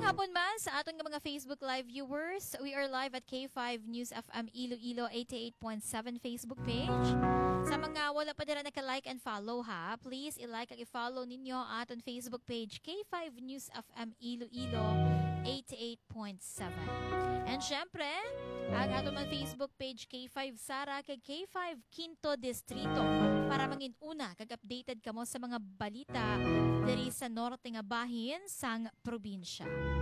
hapon man sa aton nga mga Facebook Live viewers. We are live at K5 News FM Iloilo 88.7 Facebook page. Sa mga wala pa dira naka-like and follow ha, please i-like at i-follow ninyo aton Facebook page K5 News FM Iloilo 88.7. And syempre, ang aton man Facebook page K5 Sara kay K5 Quinto Distrito para mangin una kag updated kamo sa mga balita diri sa norte nga bahin sang probinsya.